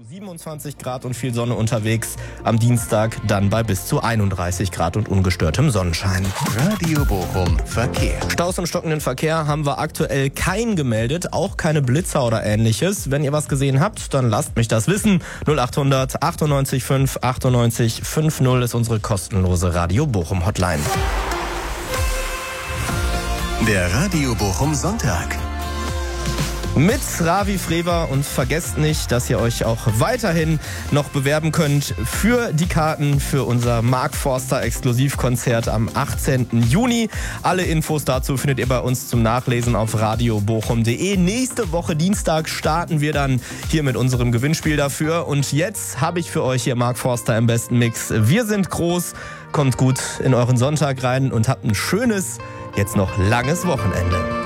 27 Grad und viel Sonne unterwegs. Am Dienstag dann bei bis zu 31 Grad und ungestörtem Sonnenschein. Radio Bochum Verkehr. Staus und stockenden Verkehr haben wir aktuell keinen gemeldet, auch keine Blitzer oder ähnliches. Wenn ihr was gesehen habt, dann lasst mich das wissen. 0800 98 5 98 50 ist unsere kostenlose Radio Bochum Hotline. Der Radio Bochum Sonntag. Mit Ravi Frewer, und vergesst nicht, dass ihr euch auch weiterhin noch bewerben könnt für die Karten für unser Mark Forster Exklusivkonzert am 18. Juni. Alle Infos dazu findet ihr bei uns zum Nachlesen auf radiobochum.de. Nächste Woche Dienstag starten wir dann hier mit unserem Gewinnspiel dafür. Und jetzt habe ich für euch hier Mark Forster im besten Mix. Wir sind groß, kommt gut in euren Sonntag rein und habt ein schönes, jetzt noch langes Wochenende.